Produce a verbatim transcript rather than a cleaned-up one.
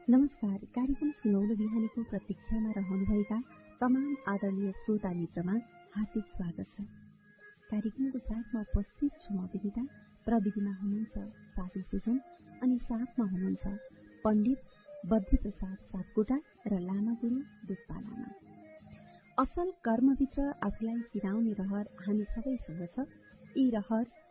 नमस्कार। कार्यक्रम सुनौलो बिहानीको प्रतीक्षामा रहनुभएका तमाम आदरणीय श्रोता मित्रमा हार्दिक स्वागत छ। कार्यक्रमको साथमा उपस्थित छु म विनिता, प्रविधिमा हुनुहुन्छ साथी सुजन अनि साथमा हुनुहुन्छ पण्डित बद्रीप्रसाद सापकोटा र लामा गुरु दुप्पा लामा। असल कर्मभित्र आफूलाई चिनाउने रहर हामी सबैसँग छ। यी रहर